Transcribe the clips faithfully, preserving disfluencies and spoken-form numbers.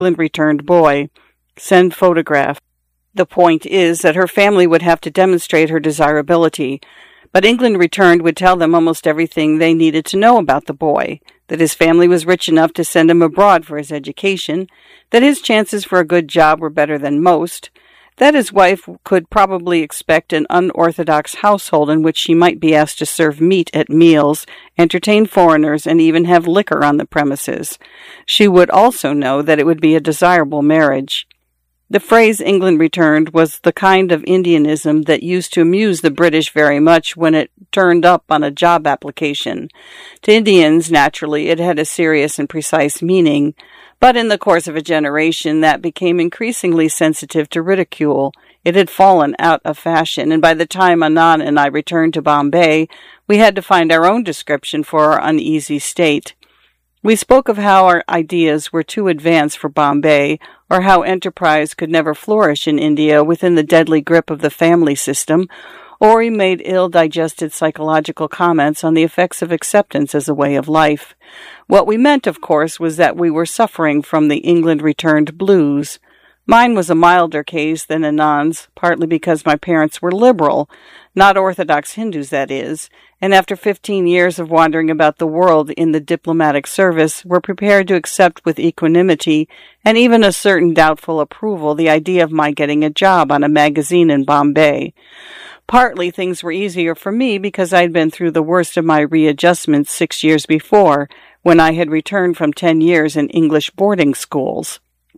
returned boy. Send photograph. The point is that her family would have to demonstrate her desirability, but England Returned would tell them almost everything they needed to know about the boy, that his family was rich enough to send him abroad for his education, that his chances for a good job were better than most, that his wife could probably expect an unorthodox household in which she might be asked to serve meat at meals, entertain foreigners, and even have liquor on the premises. She would also know that it would be a desirable marriage. The phrase England Returned was the kind of Indianism that used to amuse the British very much when it turned up on a job application. To Indians, naturally, it had a serious and precise meaning, but in the course of a generation that became increasingly sensitive to ridicule. It had fallen out of fashion, and by the time Anand and I returned to Bombay, we had to find our own description for our uneasy state. We spoke of how our ideas were too advanced for Bombay, or how enterprise could never flourish in India within the deadly grip of the family system, or we made ill-digested psychological comments on the effects of acceptance as a way of life. What we meant, of course, was that we were suffering from the England Returned blues. Mine was a milder case than Anand's, partly because my parents were liberal, not Orthodox Hindus, that is, and after fifteen years of wandering about the world in the diplomatic service, were prepared to accept with equanimity and even a certain doubtful approval the idea of my getting a job on a magazine in Bombay. Partly things were easier for me because I had been through the worst of my readjustments six years before, when I had returned from ten years in English boarding schools.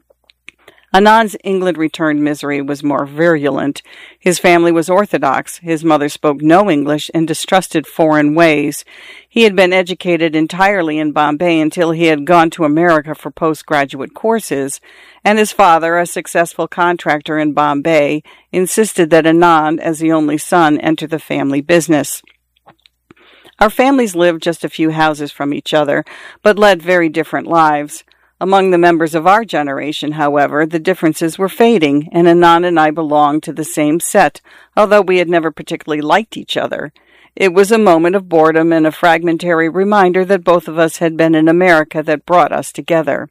Anand's England Returned misery was more virulent. His family was Orthodox. His mother spoke no English and distrusted foreign ways. He had been educated entirely in Bombay until he had gone to America for postgraduate courses, and his father, a successful contractor in Bombay, insisted that Anand, as the only son, enter the family business. Our families lived just a few houses from each other, but led very different lives. Among the members of our generation, however, the differences were fading, and Anand and I belonged to the same set, although we had never particularly liked each other. It was a moment of boredom and a fragmentary reminder that both of us had been in America that brought us together.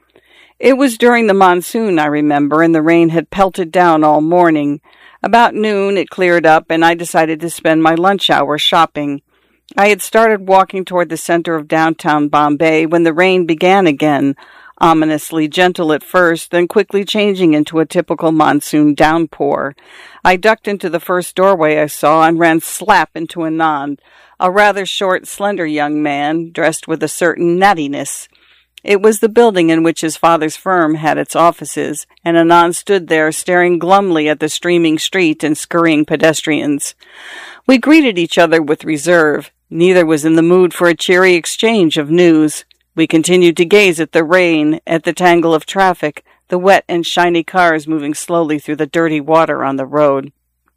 It was during the monsoon, I remember, and the rain had pelted down all morning. About noon it cleared up, and I decided to spend my lunch hour shopping. I had started walking toward the center of downtown Bombay when the rain began again, ominously gentle at first, then quickly changing into a typical monsoon downpour. I ducked into the first doorway I saw and ran slap into Anand, a rather short, slender young man, dressed with a certain nattiness. It was the building in which his father's firm had its offices, and Anand stood there staring glumly at the streaming street and scurrying pedestrians. We greeted each other with reserve. Neither was in the mood for a cheery exchange of news. We continued to gaze at the rain, at the tangle of traffic, the wet and shiny cars moving slowly through the dirty water on the road.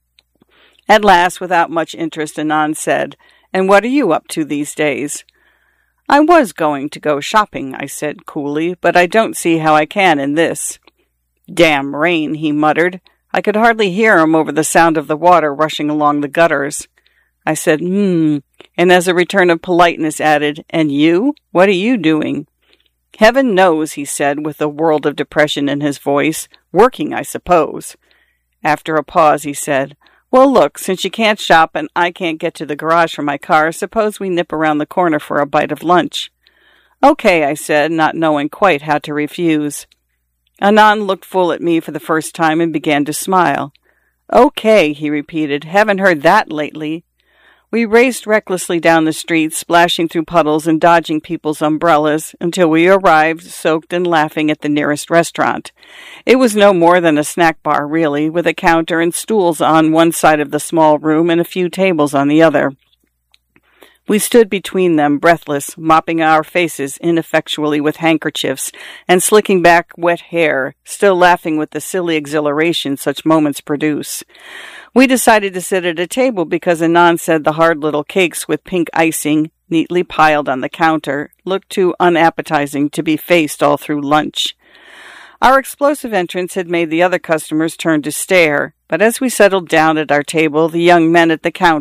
At last, without much interest, Anand said, "And what are you up to these days?" "I was going to go shopping," I said coolly, "but I don't see how I can in this." "Damn rain," he muttered. I could hardly hear him over the sound of the water rushing along the gutters. I said, hmm, and as a return of politeness added, "And you? What are you doing?" "Heaven knows," he said, with a world of depression in his voice. "Working, I suppose." After a pause, he said, "Well, look, since you can't shop and I can't get to the garage for my car, suppose we nip around the corner for a bite of lunch." "Okay," I said, not knowing quite how to refuse. Anand looked full at me for the first time and began to smile. "Okay," he repeated. "Haven't heard that lately." We raced recklessly down the street, splashing through puddles and dodging people's umbrellas, until we arrived, soaked and laughing, at the nearest restaurant. It was no more than a snack bar, really, with a counter and stools on one side of the small room and a few tables on the other. We stood between them, breathless, mopping our faces ineffectually with handkerchiefs and slicking back wet hair, still laughing with the silly exhilaration such moments produce. We decided to sit at a table because Anand said the hard little cakes with pink icing, neatly piled on the counter, looked too unappetizing to be faced all through lunch. Our explosive entrance had made the other customers turn to stare, but as we settled down at our table, the young men at the counter,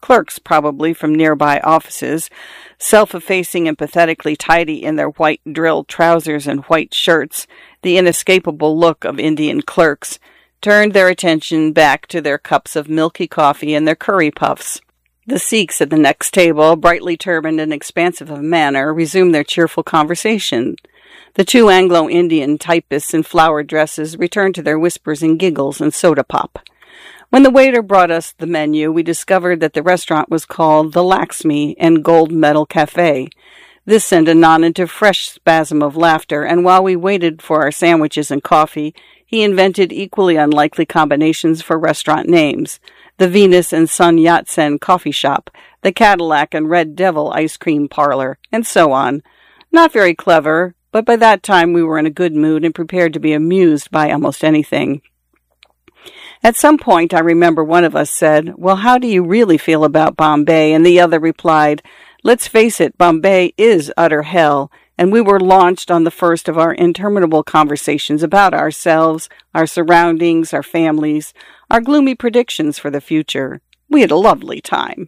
clerks probably from nearby offices, self-effacing and pathetically tidy in their white drill trousers and white shirts, the inescapable look of Indian clerks, turned their attention back to their cups of milky coffee and their curry puffs. The Sikhs at the next table, brightly turbaned and expansive of manner, resumed their cheerful conversation. The two Anglo-Indian typists in flowered dresses returned to their whispers and giggles and soda pop. When the waiter brought us the menu, we discovered that the restaurant was called the Laxmi and Gold Medal Cafe. This sent Anand into a fresh spasm of laughter, and while we waited for our sandwiches and coffee, he invented equally unlikely combinations for restaurant names: the Venus and Sun Yat-sen Coffee Shop, the Cadillac and Red Devil Ice Cream Parlor, and so on. Not very clever, but by that time we were in a good mood and prepared to be amused by almost anything. At some point, I remember one of us said, "Well, how do you really feel about Bombay?" And the other replied, "Let's face it, Bombay is utter hell." And we were launched on the first of our interminable conversations about ourselves, our surroundings, our families, our gloomy predictions for the future. We had a lovely time.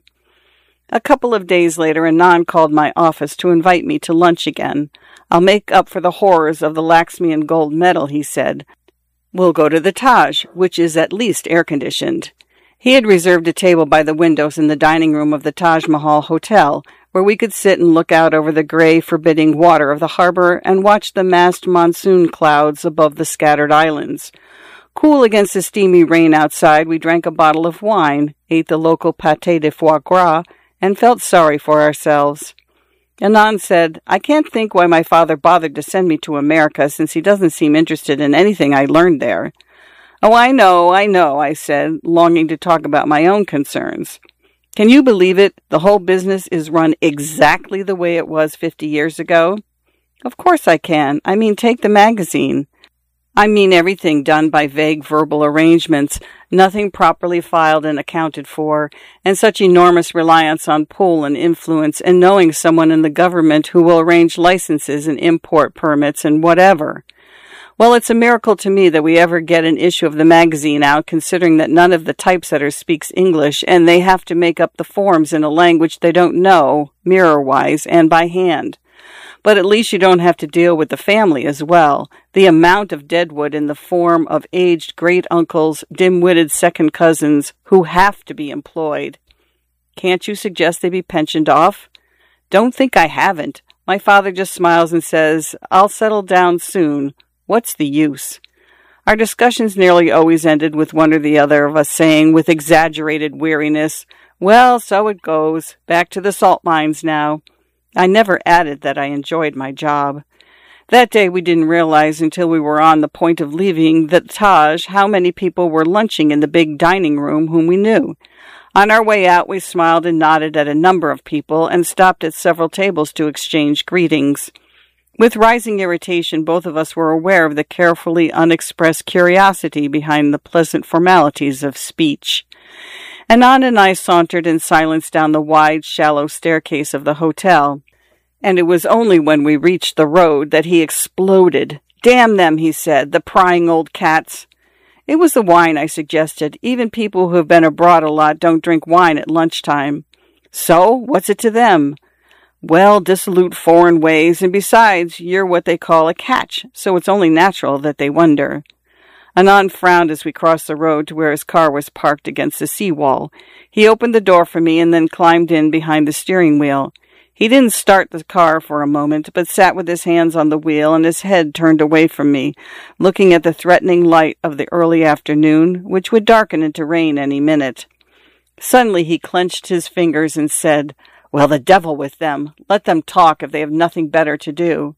A couple of days later, Anand called my office to invite me to lunch again. "I'll make up for the horrors of the Laxmi and Gold Medal," he said. "We'll go to the Taj, which is at least air-conditioned." He had reserved a table by the windows in the dining room of the Taj Mahal Hotel, where we could sit and look out over the gray, forbidding water of the harbor and watch the massed monsoon clouds above the scattered islands. Cool against the steamy rain outside, we drank a bottle of wine, ate the local pâté de foie gras, and felt sorry for ourselves. Anand said, "I can't think why my father bothered to send me to America, since he doesn't seem interested in anything I learned there." "Oh, I know, I know," I said, longing to talk about my own concerns. "Can you believe it? The whole business is run exactly the way it was fifty years ago." "Of course I can. I mean, take the magazine." "I mean everything done by vague verbal arrangements, nothing properly filed and accounted for, and such enormous reliance on pull and influence and knowing someone in the government who will arrange licenses and import permits and whatever. Well, it's a miracle to me that we ever get an issue of the magazine out, considering that none of the typesetters speaks English, and they have to make up the forms in a language they don't know, mirror-wise, and by hand. But at least you don't have to deal with the family as well. The amount of deadwood in the form of aged great-uncles, dim-witted second cousins, who have to be employed. Can't you suggest they be pensioned off?" "Don't think I haven't. My father just smiles and says, 'I'll settle down soon.' What's the use?" Our discussions nearly always ended with one or the other of us saying, with exaggerated weariness, "Well, so it goes. Back to the salt mines now." I never added that I enjoyed my job. That day we didn't realize until we were on the point of leaving the Taj how many people were lunching in the big dining room whom we knew. On our way out, we smiled and nodded at a number of people and stopped at several tables to exchange greetings. With rising irritation, both of us were aware of the carefully unexpressed curiosity behind the pleasant formalities of speech. Anand and I sauntered in silence down the wide, shallow staircase of the hotel, and it was only when we reached the road that he exploded. "Damn them," he said, "the prying old cats." It was the wine, I suggested. Even people who have been abroad a lot don't drink wine at lunchtime. "So? What's it to them?" "Well, dissolute foreign ways, and besides, you're what they call a catch, so it's only natural that they wonder." Anand frowned as we crossed the road to where his car was parked against the seawall. He opened the door for me and then climbed in behind the steering wheel. He didn't start the car for a moment, but sat with his hands on the wheel and his head turned away from me, looking at the threatening light of the early afternoon, which would darken into rain any minute. Suddenly he clenched his fingers and said, "Well, the devil with them. Let them talk if they have nothing better to do."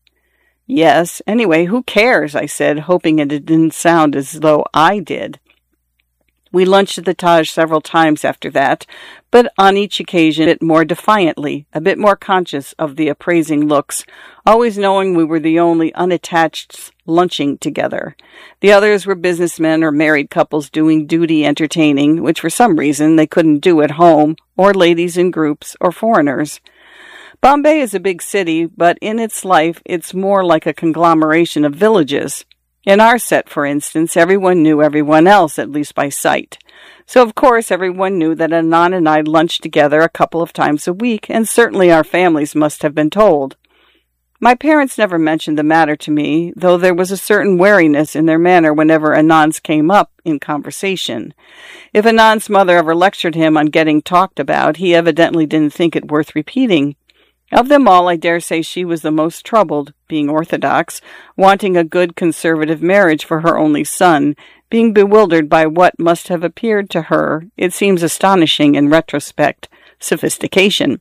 "Yes, anyway, who cares?" I said, hoping it didn't sound as though I did. We lunched at the Taj several times after that, but on each occasion a bit more defiantly, a bit more conscious of the appraising looks, always knowing we were the only unattached lunching together. The others were businessmen or married couples doing duty entertaining, which for some reason they couldn't do at home, or ladies in groups, or foreigners. Bombay is a big city, but in its life it's more like a conglomeration of villages. In our set, for instance, everyone knew everyone else, at least by sight. So, of course, everyone knew that Anand and I lunched together a couple of times a week, and certainly our families must have been told. My parents never mentioned the matter to me, though there was a certain wariness in their manner whenever Anand's came up in conversation. If Anand's mother ever lectured him on getting talked about, he evidently didn't think it worth repeating. Of them all, I dare say she was the most troubled, being Orthodox, wanting a good conservative marriage for her only son, being bewildered by what must have appeared to her, it seems astonishing in retrospect, sophistication.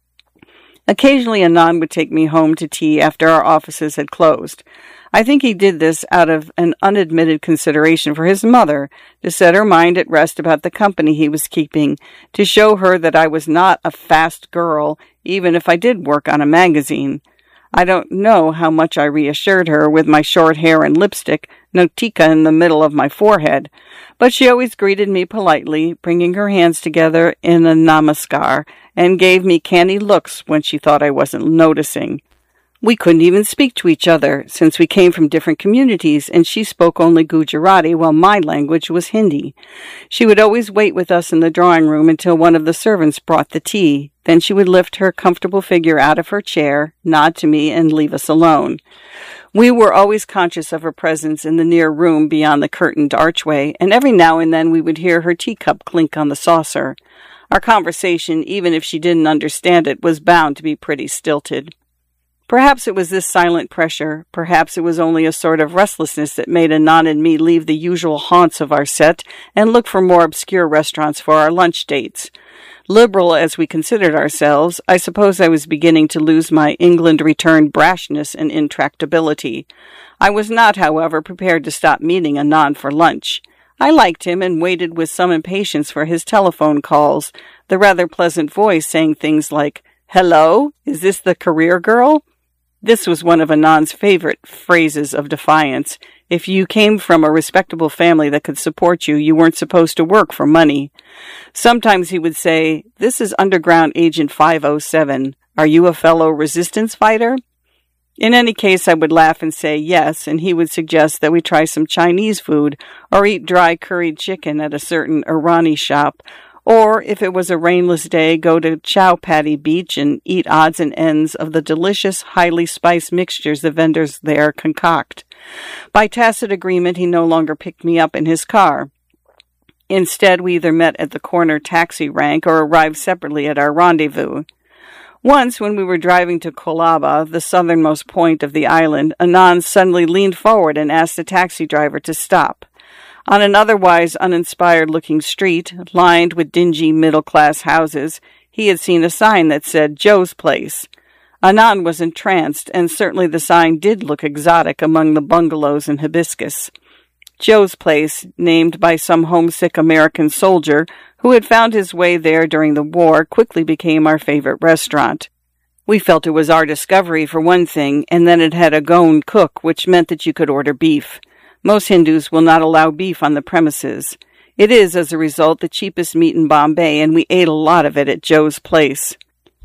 Occasionally Anand would take me home to tea after our offices had closed. I think he did this out of an unadmitted consideration for his mother, to set her mind at rest about the company he was keeping, to show her that I was not a fast girl, even if I did work on a magazine. I don't know how much I reassured her with my short hair and lipstick, no tika in the middle of my forehead, but she always greeted me politely, bringing her hands together in a namaskar, and gave me canny looks when she thought I wasn't noticing. We couldn't even speak to each other, since we came from different communities, and she spoke only Gujarati, while my language was Hindi. She would always wait with us in the drawing room until one of the servants brought the tea. Then she would lift her comfortable figure out of her chair, nod to me, and leave us alone. We were always conscious of her presence in the near room beyond the curtained archway, and every now and then we would hear her teacup clink on the saucer. Our conversation, even if she didn't understand it, was bound to be pretty stilted. Perhaps it was this silent pressure, perhaps it was only a sort of restlessness that made Anand and me leave the usual haunts of our set and look for more obscure restaurants for our lunch dates. Liberal as we considered ourselves, I suppose I was beginning to lose my England-returned brashness and intractability. I was not, however, prepared to stop meeting Anand for lunch. I liked him and waited with some impatience for his telephone calls, the rather pleasant voice saying things like, "Hello, is this the career girl?" This was one of Anand's favorite phrases of defiance. If you came from a respectable family that could support you, you weren't supposed to work for money. Sometimes he would say, "This is Underground Agent five oh seven. Are you a fellow resistance fighter?" In any case, I would laugh and say yes, and he would suggest that we try some Chinese food or eat dry curried chicken at a certain Irani shop, or, if it was a rainless day, go to Chowpatty Beach and eat odds and ends of the delicious, highly spiced mixtures the vendors there concoct. By tacit agreement, he no longer picked me up in his car. Instead, we either met at the corner taxi rank or arrived separately at our rendezvous. Once, when we were driving to Colaba, the southernmost point of the island, Anand suddenly leaned forward and asked the taxi driver to stop. On an otherwise uninspired-looking street, lined with dingy middle-class houses, he had seen a sign that said Joe's Place. Anand was entranced, and certainly the sign did look exotic among the bungalows and hibiscus. Joe's Place, named by some homesick American soldier who had found his way there during the war, quickly became our favorite restaurant. We felt it was our discovery, for one thing, and then it had a Goan cook, which meant that you could order beef. Most Hindus will not allow beef on the premises. It is, as a result, the cheapest meat in Bombay, and we ate a lot of it at Joe's Place.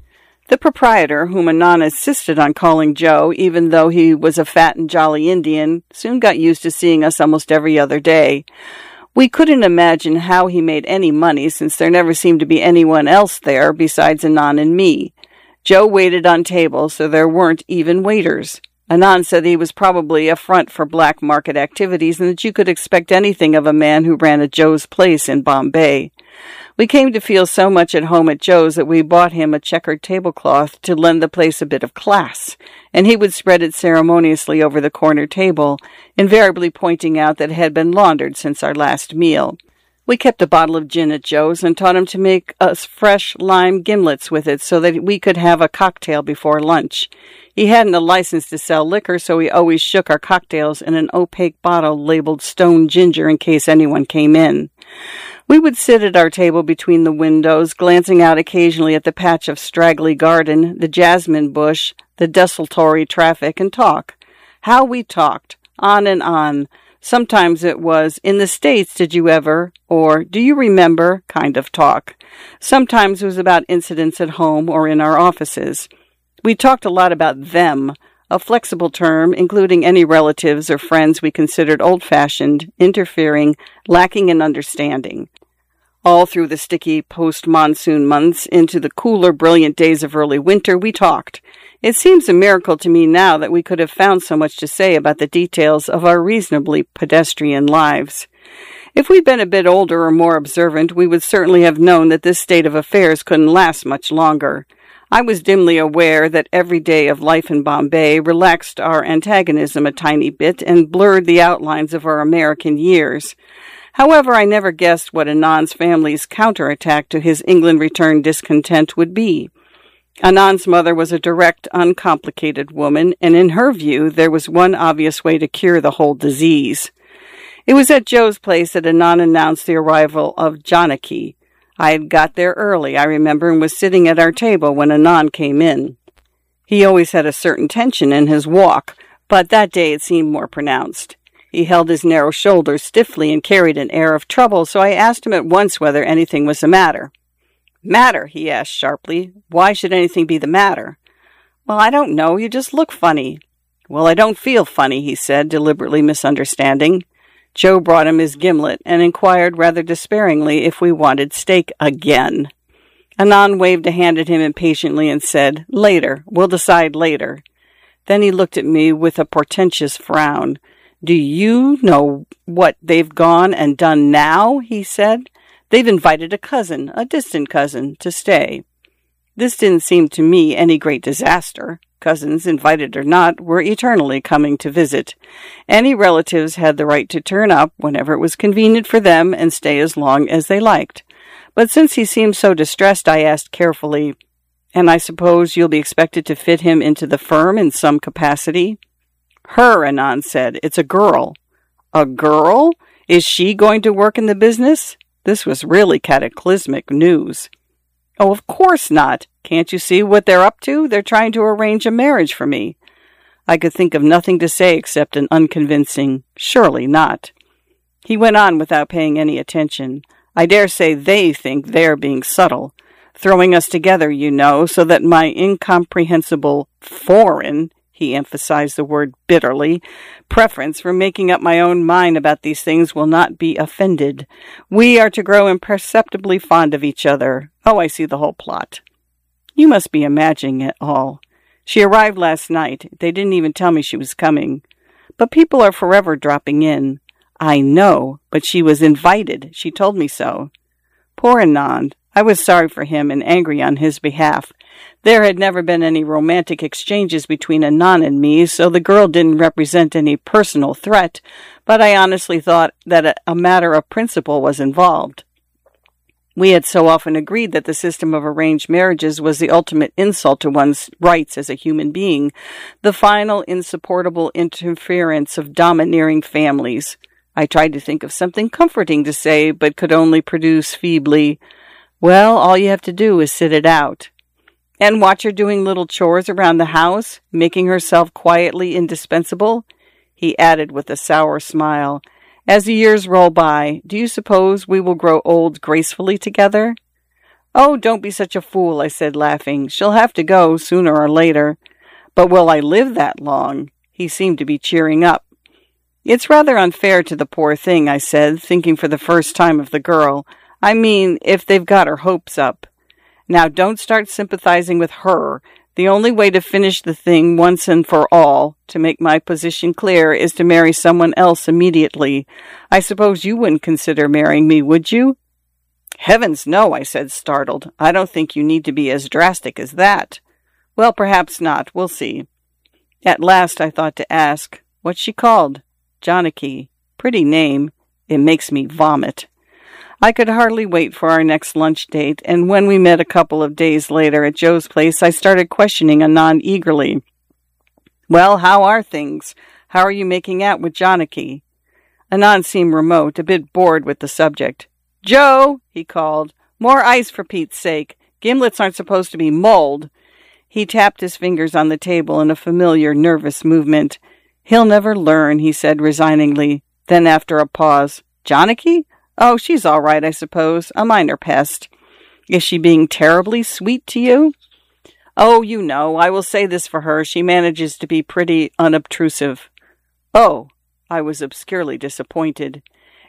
The proprietor, whom Anand insisted on calling Joe, even though he was a fat and jolly Indian, soon got used to seeing us almost every other day. We couldn't imagine how he made any money, since there never seemed to be anyone else there besides Anand and me. Joe waited on tables, so there weren't even waiters. Anand said he was probably a front for black market activities and that you could expect anything of a man who ran a Joe's Place in Bombay. We came to feel so much at home at Joe's that we bought him a checkered tablecloth to lend the place a bit of class, and he would spread it ceremoniously over the corner table, invariably pointing out that it had been laundered since our last meal. We kept a bottle of gin at Joe's and taught him to make us fresh lime gimlets with it so that we could have a cocktail before lunch. He hadn't a license to sell liquor, so we always shook our cocktails in an opaque bottle labeled Stone Ginger in case anyone came in. We would sit at our table between the windows, glancing out occasionally at the patch of straggly garden, the jasmine bush, the desultory traffic, and talk. How we talked, on and on. Sometimes it was, "In the States, did you ever?" or "Do you remember?" kind of talk. Sometimes it was about incidents at home or in our offices. We talked a lot about them, a flexible term including any relatives or friends we considered old-fashioned, interfering, lacking in understanding. All through the sticky post-monsoon months into the cooler, brilliant days of early winter, we talked. It seems a miracle to me now that we could have found so much to say about the details of our reasonably pedestrian lives. If we'd been a bit older or more observant, we would certainly have known that this state of affairs couldn't last much longer. I was dimly aware that every day of life in Bombay relaxed our antagonism a tiny bit and blurred the outlines of our American years. However, I never guessed what Anand's family's counterattack to his England return discontent would be. Anand's mother was a direct, uncomplicated woman, and in her view, there was one obvious way to cure the whole disease. It was at Joe's place that Anand announced the arrival of Janaki. I had got there early, I remember, and was sitting at our table when Anand came in. He always had a certain tension in his walk, but that day it seemed more pronounced. He held his narrow shoulders stiffly and carried an air of trouble, so I asked him at once whether anything was the matter. Matter? He asked sharply. Why should anything be the matter? Well, I don't know. You just look funny. Well, I don't feel funny, he said, deliberately misunderstanding. Joe brought him his gimlet and inquired rather despairingly if we wanted steak again. Anand waved a hand at him impatiently and said, Later. We'll decide later. Then he looked at me with a portentous frown. Do you know what they've gone and done now? He said. They've invited a cousin, a distant cousin, to stay. This didn't seem to me any great disaster. Cousins, invited or not, were eternally coming to visit. Any relatives had the right to turn up whenever it was convenient for them and stay as long as they liked. But since he seemed so distressed, I asked carefully, And I suppose you'll be expected to fit him into the firm in some capacity? Her, Anand said. It's a girl. A girl? Is she going to work in the business? This was really cataclysmic news. Oh, of course not. Can't you see what they're up to? They're trying to arrange a marriage for me. I could think of nothing to say except an unconvincing, surely not. He went on without paying any attention. I dare say they think they're being subtle. Throwing us together, you know, so that my incomprehensible foreign, he emphasized the word bitterly, preference for making up my own mind about these things will not be offended. We are to grow imperceptibly fond of each other. Oh, I see the whole plot. You must be imagining it all. She arrived last night. They didn't even tell me she was coming. But people are forever dropping in. I know, but she was invited. She told me so. Poor Anand. I was sorry for him and angry on his behalf. There had never been any romantic exchanges between Anand and me, so the girl didn't represent any personal threat, but I honestly thought that a, a matter of principle was involved. We had so often agreed that the system of arranged marriages was the ultimate insult to one's rights as a human being, the final insupportable interference of domineering families. I tried to think of something comforting to say, but could only produce feebly, Well, all you have to do is sit it out. And watch her doing little chores around the house, making herself quietly indispensable, he added with a sour smile. As the years roll by, do you suppose we will grow old gracefully together? Oh, don't be such a fool, I said, laughing. She'll have to go sooner or later. But will I live that long? He seemed to be cheering up. It's rather unfair to the poor thing, I said, thinking for the first time of the girl. I mean, if they've got her hopes up. Now, don't start sympathizing with her. The only way to finish the thing once and for all, to make my position clear, is to marry someone else immediately. I suppose you wouldn't consider marrying me, would you? Heavens, no, I said, startled. I don't think you need to be as drastic as that. Well, perhaps not. We'll see. At last I thought to ask, what's she called? Janaki. Pretty name. It makes me vomit. I could hardly wait for our next lunch date, and when we met a couple of days later at Joe's place, I started questioning Anand eagerly. Well, how are things? How are you making out with Janaki? Anand seemed remote, a bit bored with the subject. Joe, he called, more ice for Pete's sake. Gimlets aren't supposed to be mulled. He tapped his fingers on the table in a familiar, nervous movement. He'll never learn, he said resigningly. Then after a pause, Janaki? Oh, she's all right, I suppose. A minor pest. Is she being terribly sweet to you? Oh, you know, I will say this for her. She manages to be pretty unobtrusive. Oh, I was obscurely disappointed.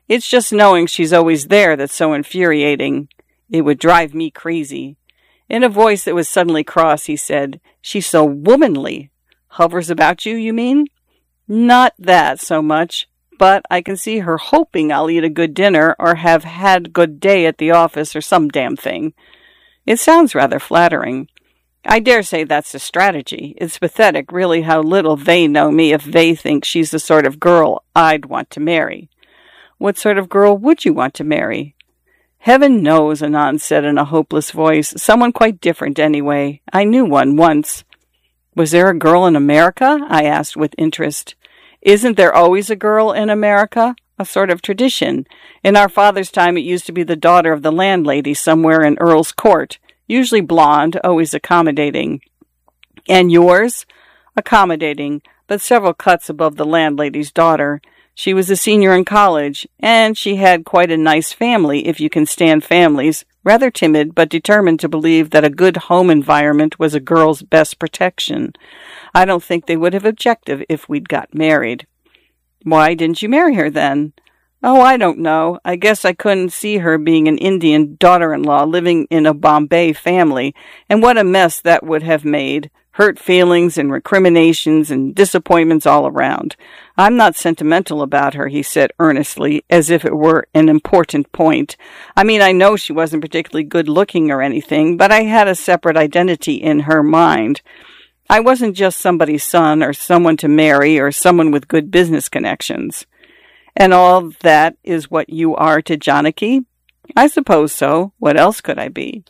It's just knowing she's always there that's so infuriating. It would drive me crazy. In a voice that was suddenly cross, he said, "She's so womanly." "Hovers about you, you mean?" "Not that so much, but I can see her hoping I'll eat a good dinner or have had a good day at the office or some damn thing." It sounds rather flattering. I dare say that's a strategy. It's pathetic, really, how little they know me if they think she's the sort of girl I'd want to marry. "What sort of girl would you want to marry?" "Heaven knows," Anand said in a hopeless voice. "Someone quite different, anyway. I knew one once." "Was there a girl in America?" I asked with interest. "Isn't there always a girl in America? A sort of tradition. In our father's time, it used to be the daughter of the landlady somewhere in Earl's Court, usually blonde, always accommodating." "And yours?" "Accommodating, but several cuts above the landlady's daughter. She was a senior in college, and she had quite a nice family, if you can stand families, rather timid, but determined to believe that a good home environment was a girl's best protection. I don't think they would have objected if we'd got married." "Why didn't you marry her, then?" "Oh, I don't know. I guess I couldn't see her being an Indian daughter-in-law living in a Bombay family, and what a mess that would have made. Hurt feelings and recriminations and disappointments all around. I'm not sentimental about her," he said earnestly, as if it were an important point. "I mean, I know she wasn't particularly good-looking or anything, but I had a separate identity in her mind. I wasn't just somebody's son or someone to marry or someone with good business connections." "And all that is what you are to Janaki?" "I suppose so. What else could I be?"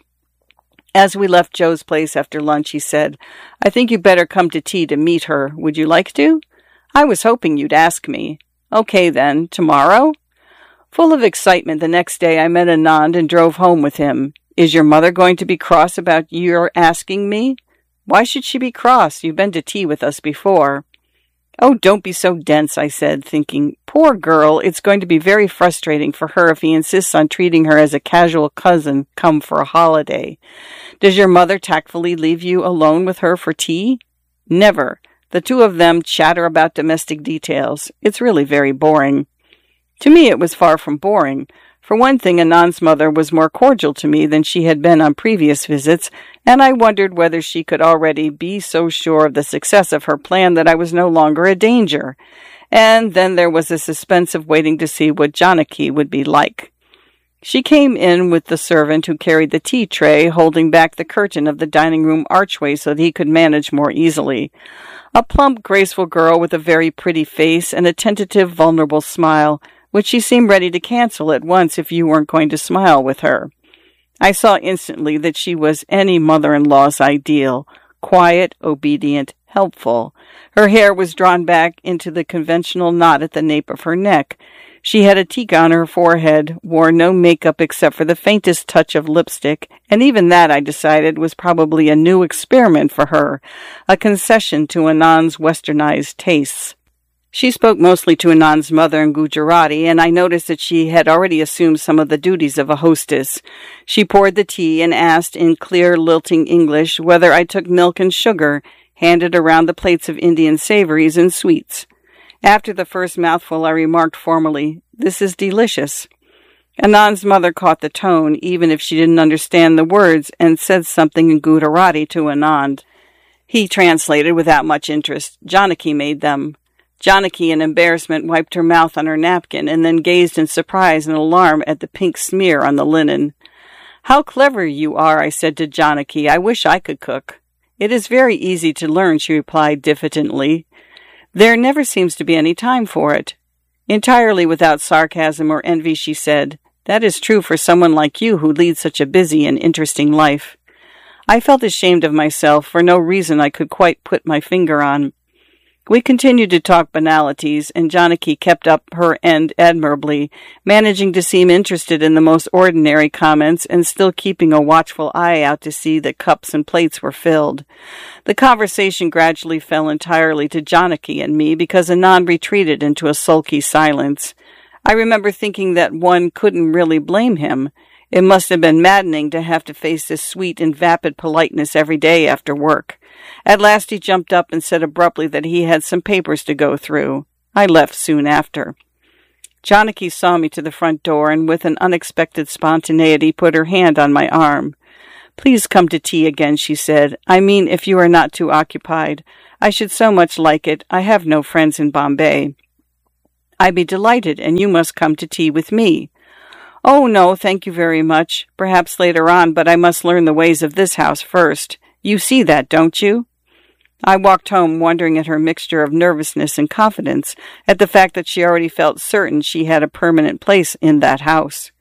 As we left Joe's place after lunch, he said, "I think you'd better come to tea to meet her. Would you like to?" "I was hoping you'd ask me." "Okay, then. Tomorrow?" Full of excitement, the next day I met Anand and drove home with him. "Is your mother going to be cross about your asking me?" "Why should she be cross? You've been to tea with us before." "Oh, don't be so dense," I said, thinking, "Poor girl, it's going to be very frustrating for her if he insists on treating her as a casual cousin come for a holiday. Does your mother tactfully leave you alone with her for tea?" "Never. The two of them chatter about domestic details. It's really very boring." To me it was far from boring. For one thing, Anand's mother was more cordial to me than she had been on previous visits, and I wondered whether she could already be so sure of the success of her plan that I was no longer a danger. And then there was the suspense of waiting to see what Janaki would be like. She came in with the servant who carried the tea tray, holding back the curtain of the dining room archway so that he could manage more easily. A plump, graceful girl with a very pretty face and a tentative, vulnerable smile, which she seemed ready to cancel at once if you weren't going to smile with her. I saw instantly that she was any mother-in-law's ideal, quiet, obedient, helpful. Her hair was drawn back into the conventional knot at the nape of her neck. She had a tika on her forehead, wore no makeup except for the faintest touch of lipstick, and even that, I decided, was probably a new experiment for her, a concession to Anand's westernized tastes. She spoke mostly to Anand's mother in Gujarati, and I noticed that she had already assumed some of the duties of a hostess. She poured the tea and asked in clear, lilting English whether I took milk and sugar, handed around the plates of Indian savories and sweets. After the first mouthful, I remarked formally, "This is delicious." Anand's mother caught the tone, even if she didn't understand the words, and said something in Gujarati to Anand. He translated without much interest. Janaki made them. Janaki, in embarrassment, wiped her mouth on her napkin and then gazed in surprise and alarm at the pink smear on the linen. "How clever you are," I said to Janaki. "I wish I could cook." "It is very easy to learn," she replied diffidently. "There never seems to be any time for it." Entirely without sarcasm or envy, she said, "That is true for someone like you who leads such a busy and interesting life." I felt ashamed of myself for no reason I could quite put my finger on. We continued to talk banalities, and Janaki kept up her end admirably, managing to seem interested in the most ordinary comments and still keeping a watchful eye out to see that cups and plates were filled. The conversation gradually fell entirely to Janaki and me because Anand retreated into a sulky silence. I remember thinking that one couldn't really blame him. It must have been maddening to have to face this sweet and vapid politeness every day after work. At last he jumped up and said abruptly that he had some papers to go through. I left soon after. Janaki saw me to the front door and with an unexpected spontaneity put her hand on my arm. "Please come to tea again," she said. "I mean, if you are not too occupied. I should so much like it. I have no friends in Bombay." "I'd be delighted, and you must come to tea with me." "Oh, no, thank you very much. Perhaps later on, but I must learn the ways of this house first. You see that, don't you?" I walked home wondering at her mixture of nervousness and confidence, at the fact that she already felt certain she had a permanent place in that house.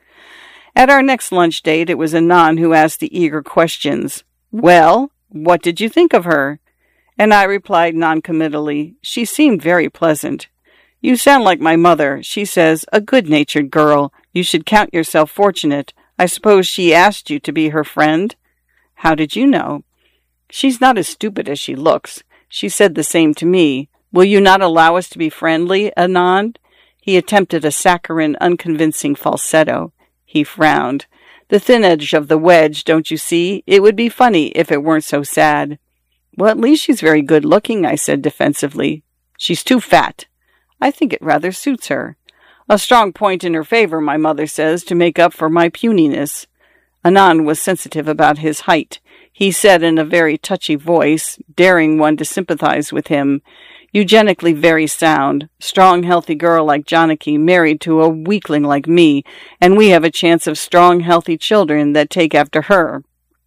At our next lunch date, it was Anand who asked the eager questions. "Well, what did you think of her?" And I replied noncommittally, "She seemed very pleasant." "You sound like my mother. She says, 'A good-natured girl. You should count yourself fortunate.' I suppose she asked you to be her friend?" "How did you know?" "She's not as stupid as she looks. She said the same to me. Will you not allow us to be friendly, Anand?" He attempted a saccharine, unconvincing falsetto. He frowned. "The thin edge of the wedge, don't you see? It would be funny if it weren't so sad." "Well, at least she's very good-looking," I said defensively. "She's too fat." "I think it rather suits her." "A strong point in her favor, my mother says, to make up for my puniness." Anand was sensitive about his height. He said in a very touchy voice, daring one to sympathize with him, "Eugenically very sound. Strong, healthy girl like Janaki married to a weakling like me, and we have a chance of strong, healthy children that take after her.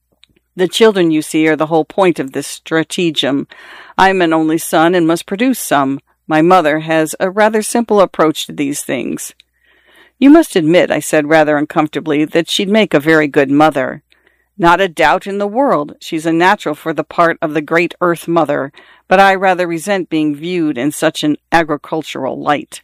The children, you see, are the whole point of this stratagem. I'm an only son and must produce some. My mother has a rather simple approach to these things." "You must admit," I said rather uncomfortably, "that she'd make a very good mother." "Not a doubt in the world. She's a natural for the part of the great Earth Mother, but I rather resent being viewed in such an agricultural light."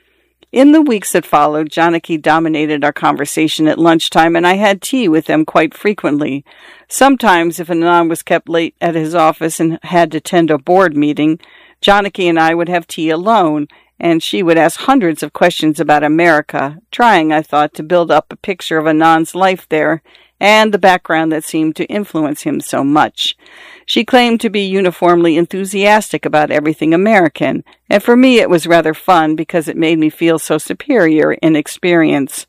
In the weeks that followed, Janaki dominated our conversation at lunchtime, and I had tea with them quite frequently. Sometimes, if Anand was kept late at his office and had to attend a board meeting, Janaki and I would have tea alone, and she would ask hundreds of questions about America, trying, I thought, to build up a picture of Anand's life there and the background that seemed to influence him so much. She claimed to be uniformly enthusiastic about everything American, and for me it was rather fun because it made me feel so superior in experience.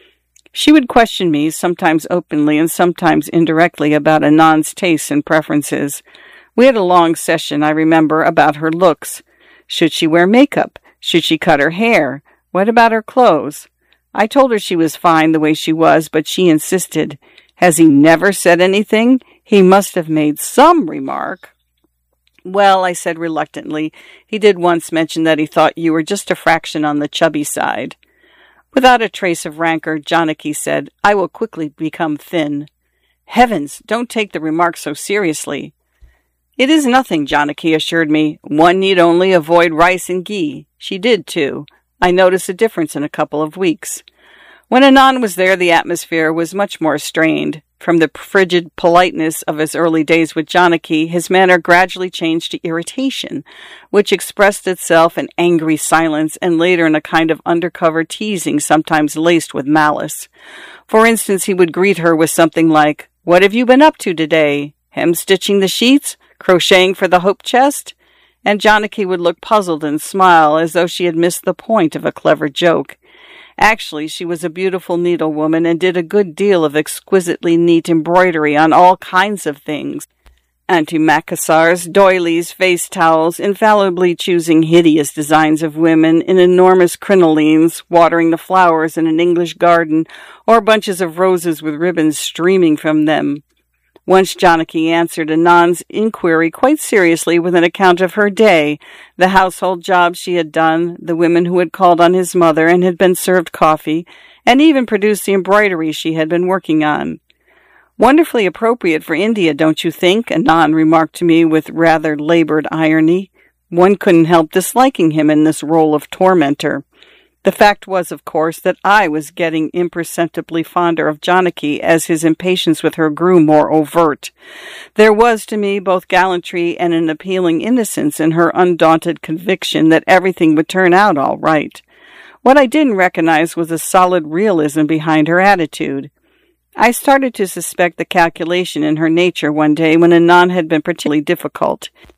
She would question me, sometimes openly and sometimes indirectly, about Anand's tastes and preferences. We had a long session, I remember, about her looks. Should she wear makeup? Should she cut her hair? What about her clothes? I told her she was fine the way she was, but she insisted. "Has he never said anything? He must have made some remark." "Well," I said reluctantly, "he did once mention that he thought you were just a fraction on the chubby side." Without a trace of rancor, Janaki said, "I will quickly become thin." "Heavens, don't take the remark so seriously." "It is nothing," Janaki assured me. "One need only avoid rice and ghee." She did, too. I noticed a difference in a couple of weeks. When Anand was there, the atmosphere was much more strained. From the frigid politeness of his early days with Janaki, his manner gradually changed to irritation, which expressed itself in angry silence and later in a kind of undercover teasing, sometimes laced with malice. For instance, he would greet her with something like, "What have you been up to today? Hem-stitching the sheets? Crocheting for the hope chest?" And Janaki would look puzzled and smile as though she had missed the point of a clever joke. Actually, she was a beautiful needlewoman and did a good deal of exquisitely neat embroidery on all kinds of things. Antimacassars, doilies, face towels, infallibly choosing hideous designs of women in enormous crinolines, watering the flowers in an English garden, or bunches of roses with ribbons streaming from them. Once Janaki answered Anand's inquiry quite seriously with an account of her day, the household jobs she had done, the women who had called on his mother and had been served coffee, and even produced the embroidery she had been working on. "Wonderfully appropriate for India, don't you think?" Anand remarked to me with rather labored irony. One couldn't help disliking him in this role of tormentor. The fact was, of course, that I was getting imperceptibly fonder of Janaki as his impatience with her grew more overt. There was, to me, both gallantry and an appealing innocence in her undaunted conviction that everything would turn out all right. What I didn't recognize was a solid realism behind her attitude. I started to suspect the calculation in her nature one day when Anand had been particularly difficult.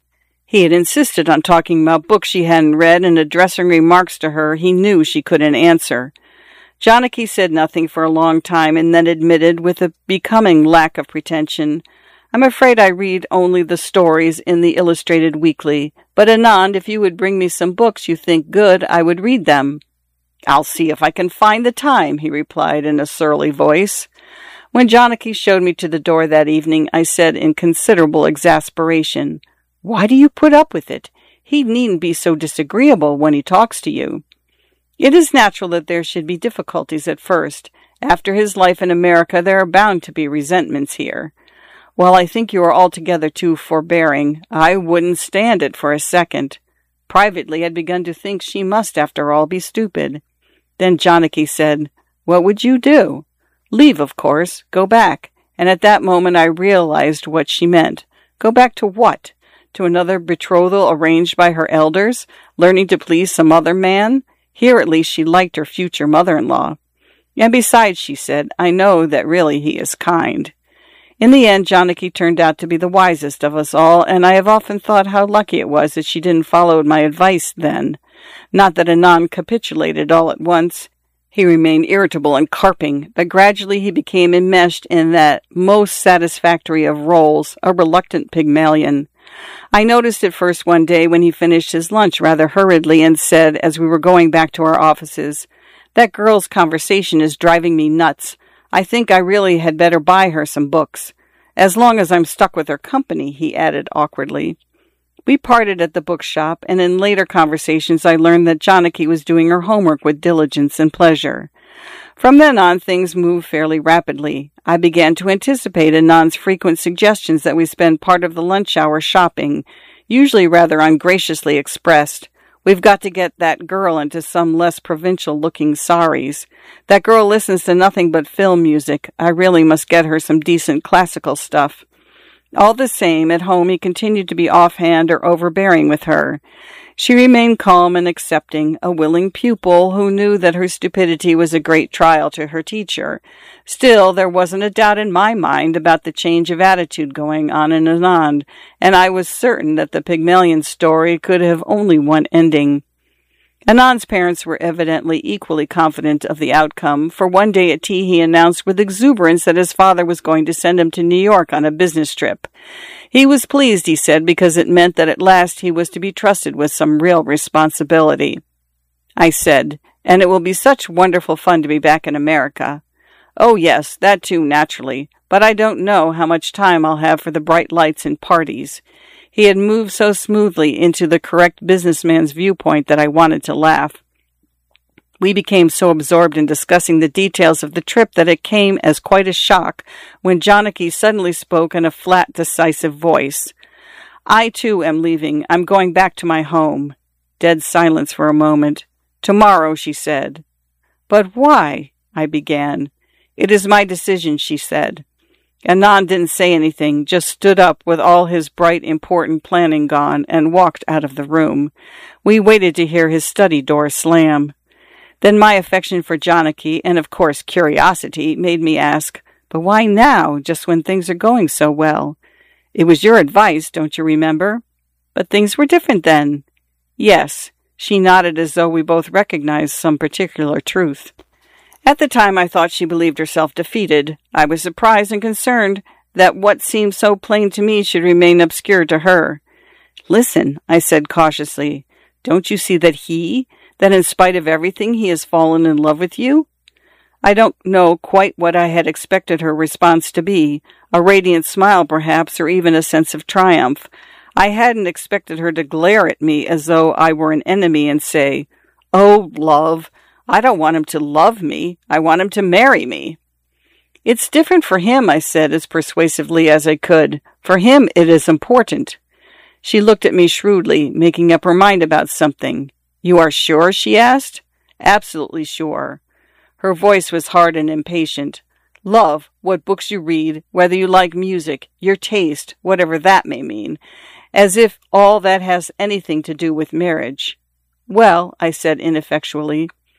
He had insisted on talking about books she hadn't read and addressing remarks to her he knew she couldn't answer. Janaki said nothing for a long time and then admitted with a becoming lack of pretension, "I'm afraid I read only the stories in the Illustrated Weekly, but Anand, if you would bring me some books you think good, I would read them." "I'll see if I can find the time," he replied in a surly voice. When Janaki showed me to the door that evening, I said in considerable exasperation, "Why do you put up with it? He needn't be so disagreeable when he talks to you." "It is natural that there should be difficulties at first. After his life in America, there are bound to be resentments here. While I think you are altogether too forbearing, I wouldn't stand it for a second." Privately, I'd begun to think she must, after all, be stupid. Then Janaki said, "What would you do?" "Leave, of course. Go back." And at that moment I realized what she meant. Go back to what? To another betrothal arranged by her elders, learning to please some other man? Here at least she liked her future mother-in-law. "And besides," she said, "I know that really he is kind." In the end, Janaki turned out to be the wisest of us all, and I have often thought how lucky it was that she didn't follow my advice then. Not that Anand capitulated all at once. He remained irritable and carping, but gradually he became enmeshed in that most satisfactory of roles, a reluctant Pygmalion. I noticed it first one day when he finished his lunch rather hurriedly and said, as we were going back to our offices, "That girl's conversation is driving me nuts. I think I really had better buy her some books. As long as I'm stuck with her company," he added awkwardly. We parted at the bookshop, and in later conversations I learned that Janaki was doing her homework with diligence and pleasure. From then on, things moved fairly rapidly. I began to anticipate Anand's frequent suggestions that we spend part of the lunch hour shopping, usually rather ungraciously expressed. "We've got to get that girl into some less provincial-looking saris. That girl listens to nothing but film music. I really must get her some decent classical stuff." All the same, at home he continued to be offhand or overbearing with her. She remained calm and accepting, a willing pupil who knew that her stupidity was a great trial to her teacher. Still, there wasn't a doubt in my mind about the change of attitude going on in Anand, and I was certain that the Pygmalion story could have only one ending. Anand's parents were evidently equally confident of the outcome, for one day at tea he announced with exuberance that his father was going to send him to New York on a business trip. He was pleased, he said, because it meant that at last he was to be trusted with some real responsibility. I said, "And it will be such wonderful fun to be back in America." "Oh, yes, that too, naturally, but I don't know how much time I'll have for the bright lights and parties." He had moved so smoothly into the correct businessman's viewpoint that I wanted to laugh. We became so absorbed in discussing the details of the trip that it came as quite a shock when Janaki suddenly spoke in a flat, decisive voice. "I, too, am leaving. I'm going back to my home." Dead silence for a moment. "Tomorrow," she said. "But why?" I began. "It is my decision," she said. Anand didn't say anything, just stood up with all his bright, important planning gone, and walked out of the room. We waited to hear his study door slam. Then my affection for Janaki, and of course curiosity, made me ask, "But why now, just when things are going so well? It was your advice, don't you remember?" "But things were different then." "Yes." She nodded as though we both recognized some particular truth. At the time I thought she believed herself defeated. I was surprised and concerned that what seemed so plain to me should remain obscure to her. "Listen," I said cautiously, "don't you see that he, that in spite of everything he has fallen in love with you?" I don't know quite what I had expected her response to be, a radiant smile perhaps, or even a sense of triumph. I hadn't expected her to glare at me as though I were an enemy and say, "Oh, love, I don't want him to love me. I want him to marry me." "It's different for him," I said as persuasively as I could. "For him it is important." She looked at me shrewdly, making up her mind about something. "You are sure?" she asked. "Absolutely sure." Her voice was hard and impatient. "Love, what books you read, whether you like music, your taste, whatever that may mean. As if all that has anything to do with marriage." "Well," I said ineffectually.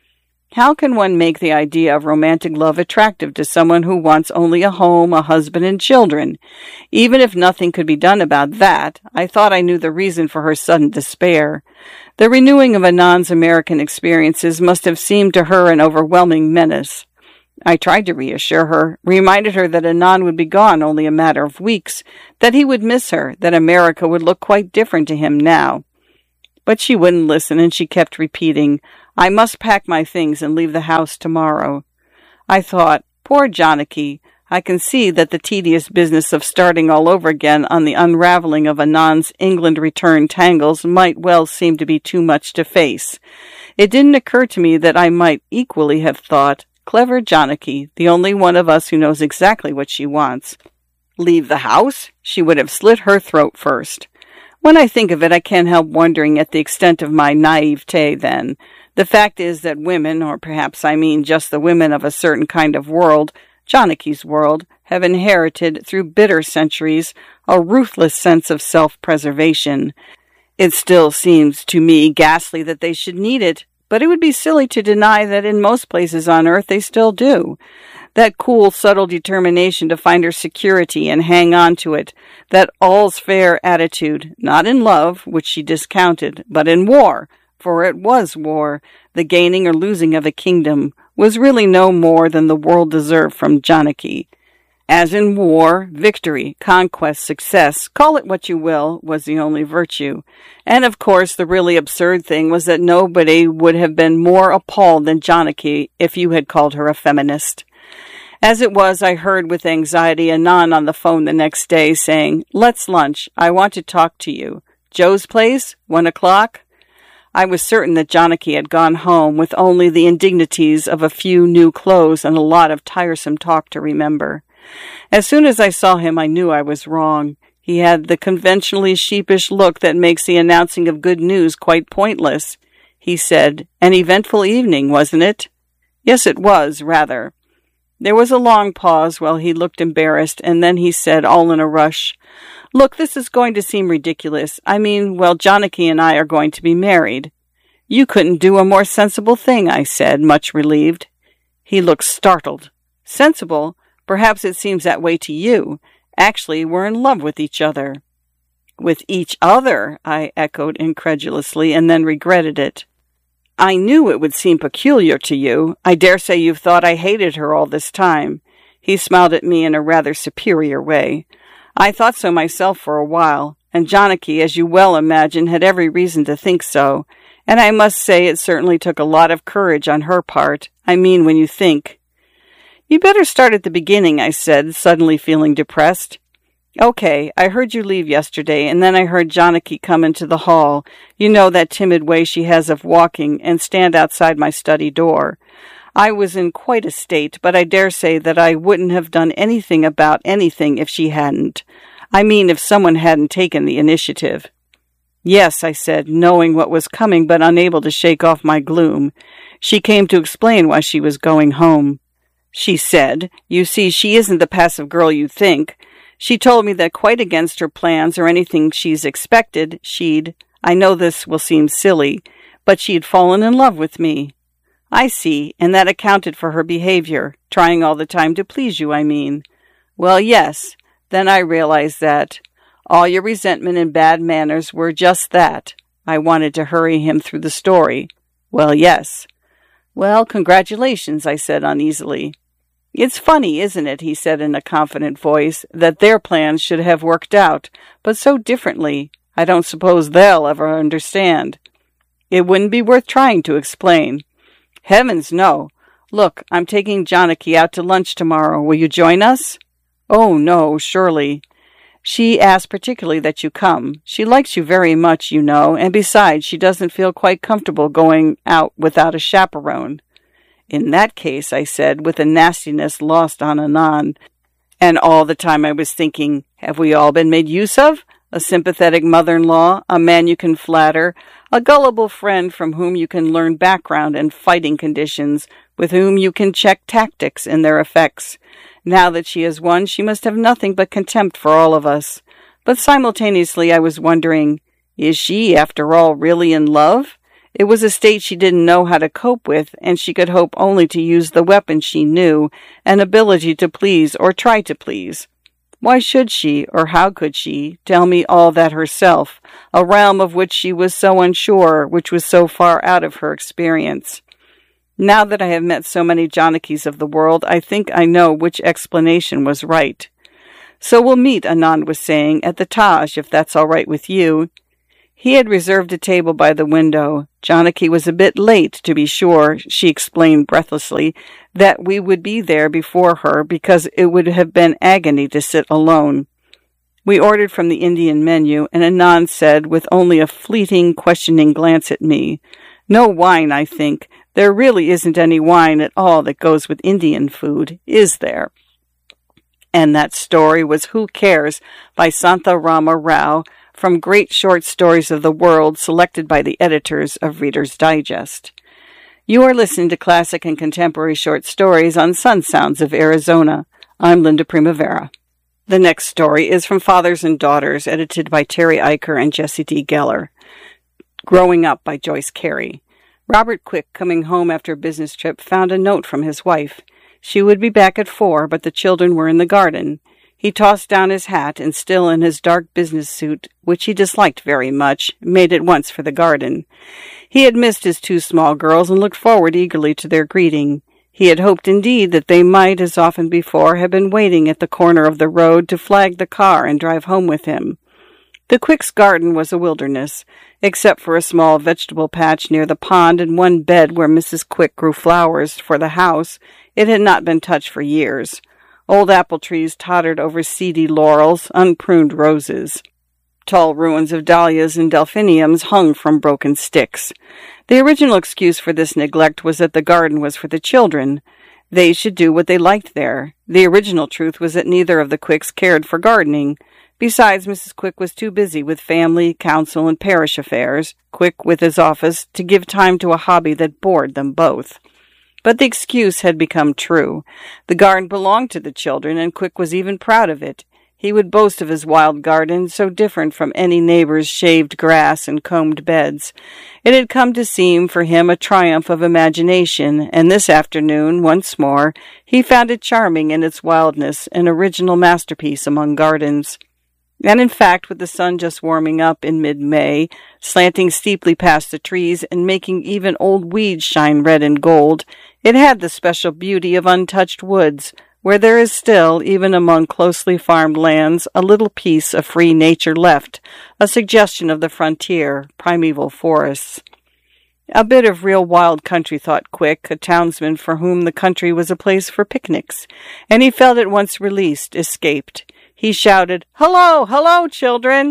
How can one make the idea of romantic love attractive to someone who wants only a home, a husband, and children? Even if nothing could be done about that, I thought I knew the reason for her sudden despair. The renewing of Anand's American experiences must have seemed to her an overwhelming menace. I tried to reassure her, reminded her that Anand would be gone only a matter of weeks, that he would miss her, that America would look quite different to him now. But she wouldn't listen, and she kept repeating, I must pack my things and leave the house tomorrow. I thought, poor Janaki, I can see that the tedious business of starting all over again on the unraveling of Anand's England return tangles might well seem to be too much to face. It didn't occur to me that I might equally have thought, clever Janaki, the only one of us who knows exactly what she wants. Leave the house? She would have slit her throat first. When I think of it, I can't help wondering at the extent of my naivete then. The fact is that women, or perhaps I mean just the women of a certain kind of world, Janaki's world, have inherited through bitter centuries a ruthless sense of self-preservation. It still seems to me ghastly that they should need it, but it would be silly to deny that in most places on earth they still do. That cool, subtle determination to find her security and hang on to it, that all's fair attitude, not in love, which she discounted, but in war, for it was war, the gaining or losing of a kingdom, was really no more than the world deserved from Janaki. As in war, victory, conquest, success, call it what you will, was the only virtue. And of course the really absurd thing was that nobody would have been more appalled than Janaki if you had called her a feminist. As it was, I heard with anxiety Anand on the phone the next day saying, Let's lunch. I want to talk to you. Joe's place? One o'clock? I was certain that Janaki had gone home with only the indignities of a few new clothes and a lot of tiresome talk to remember. As soon as I saw him, I knew I was wrong. He had the conventionally sheepish look that makes the announcing of good news quite pointless. He said, An eventful evening, wasn't it? Yes, it was, rather. There was a long pause while he looked embarrassed, and then he said, all in a rush, Look, this is going to seem ridiculous. I mean, well, Janaki and I are going to be married. You couldn't do a more sensible thing, I said, much relieved. He looked startled. Sensible? Perhaps it seems that way to you. Actually, we're in love with each other. With each other, I echoed incredulously, and then regretted it. I knew it would seem peculiar to you. I dare say you've thought I hated her all this time. He smiled at me in a rather superior way. I thought so myself for a while, and Janaki, as you well imagine, had every reason to think so, and I must say it certainly took a lot of courage on her part. I mean, when you think. You better start at the beginning, I said, suddenly feeling depressed. Okay, I heard you leave yesterday, and then I heard Janaki come into the hall, you know that timid way she has of walking, and stand outside my study door. I was in quite a state, but I dare say that I wouldn't have done anything about anything if she hadn't. I mean, if someone hadn't taken the initiative. Yes, I said, knowing what was coming, but unable to shake off my gloom. She came to explain why she was going home. She said, You see, she isn't the passive girl you think. She told me that quite against her plans or anything she's expected, she'd, I know this will seem silly, but she'd fallen in love with me. I see, and that accounted for her behavior, trying all the time to please you, I mean. Well, yes, then I realized that all your resentment and bad manners were just that. I wanted to hurry him through the story. Well, yes. Well, congratulations, I said uneasily. It's funny, isn't it, he said in a confident voice, that their plans should have worked out, but so differently. I don't suppose they'll ever understand. It wouldn't be worth trying to explain. Heavens, no. Look, I'm taking Janaki out to lunch tomorrow. Will you join us? Oh, no, surely. She asked particularly that you come. She likes you very much, you know, and besides, she doesn't feel quite comfortable going out without a chaperone. In that case, I said, with a nastiness lost on Anand. And all the time I was thinking, have we all been made use of? A sympathetic mother-in-law, a man you can flatter, a gullible friend from whom you can learn background and fighting conditions, with whom you can check tactics and their effects. Now that she has won, she must have nothing but contempt for all of us. But simultaneously I was wondering, is she, after all, really in love? It was a state she didn't know how to cope with, and she could hope only to use the weapon she knew, an ability to please or try to please. Why should she, or how could she, tell me all that herself, a realm of which she was so unsure, which was so far out of her experience? Now that I have met so many Janakis of the world, I think I know which explanation was right. So we'll meet, Anand was saying, at the Taj, if that's all right with you. He had reserved a table by the window. Janaki was a bit late, to be sure, she explained breathlessly, that we would be there before her because it would have been agony to sit alone. We ordered from the Indian menu, and Anand said, with only a fleeting, questioning glance at me, "No wine, I think. There really isn't any wine at all that goes with Indian food, is there?" And that story was Who Cares by Santha Rama Rao, from Great Short Stories of the World, selected by the editors of Reader's Digest. You are listening to classic and contemporary short stories on Sun Sounds of Arizona. I'm Linda Primavera. The next story is from Fathers and Daughters, edited by Terry Eicher and Jesse D. Geller. Growing Up by Joyce Carey. Robert Quick, coming home after a business trip, found a note from his wife. She would be back at four, but the children were in the garden. He tossed down his hat and, still in his dark business suit, which he disliked very much, made at once for the garden. He had missed his two small girls and looked forward eagerly to their greeting. He had hoped indeed that they might, as often before, have been waiting at the corner of the road to flag the car and drive home with him. The Quicks' garden was a wilderness, except for a small vegetable patch near the pond and one bed where Missus Quick grew flowers for the house. It had not been touched for years. Old apple trees tottered over seedy laurels, unpruned roses. Tall ruins of dahlias and delphiniums hung from broken sticks. The original excuse for this neglect was that the garden was for the children. They should do what they liked there. The original truth was that neither of the Quicks cared for gardening. Besides, Missus Quick was too busy with family, council, and parish affairs, Quick with his office, to give time to a hobby that bored them both. But the excuse had become true. The garden belonged to the children, and Quick was even proud of it. He would boast of his wild garden, so different from any neighbor's shaved grass and combed beds. It had come to seem for him a triumph of imagination, and this afternoon, once more, he found it charming in its wildness, an original masterpiece among gardens. And in fact, with the sun just warming up in mid-May, slanting steeply past the trees and making even old weeds shine red and gold, it had the special beauty of untouched woods, where there is still, even among closely farmed lands, a little piece of free nature left, a suggestion of the frontier, primeval forests. A bit of real wild country, thought Quick, a townsman for whom the country was a place for picnics, and he felt at once released, escaped. He shouted, "Hello, hello, children!"